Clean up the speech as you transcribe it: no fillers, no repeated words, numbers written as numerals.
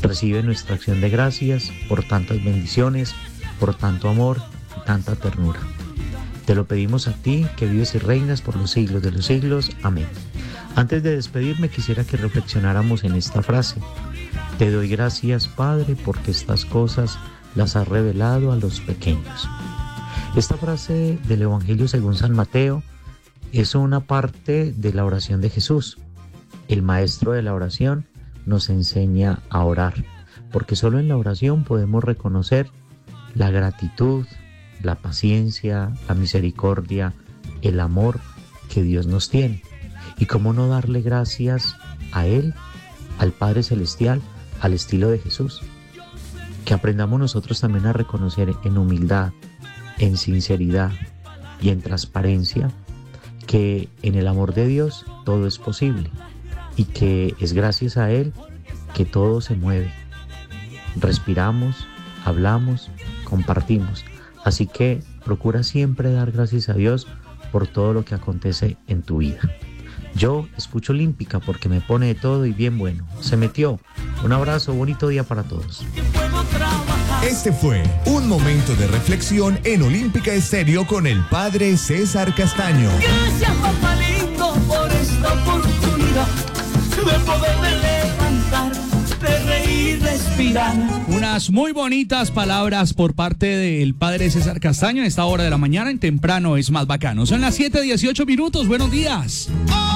Recibe nuestra acción de gracias por tantas bendiciones, por tanto amor y tanta ternura. Te lo pedimos a ti, que vives y reinas por los siglos de los siglos. Amén. Antes de despedirme, quisiera que reflexionáramos en esta frase. Te doy gracias, Padre, porque estas cosas las has revelado a los pequeños. Esta frase del Evangelio según San Mateo es una parte de la oración de Jesús. El maestro de la oración nos enseña a orar, porque solo en la oración podemos reconocer la gratitud, la paciencia, la misericordia, el amor que Dios nos tiene. Y cómo no darle gracias a Él, al Padre Celestial, al estilo de Jesús. Que aprendamos nosotros también a reconocer en humildad, en sinceridad y en transparencia que en el amor de Dios todo es posible y que es gracias a Él que todo se mueve. Respiramos, hablamos, compartimos. Así que procura siempre dar gracias a Dios por todo lo que acontece en tu vida. Yo escucho Olímpica porque me pone de todo y bien bueno. Se metió. Un abrazo, bonito día para todos. Este fue un momento de reflexión en Olímpica Estéreo con el Padre César Castaño. Gracias, papalito, por esta oportunidad de poderme levantar, de reír, respirar. Unas muy bonitas palabras por parte del Padre César Castaño en esta hora de la mañana. En Temprano es más bacano. Son las 7:18 minutos. Buenos días.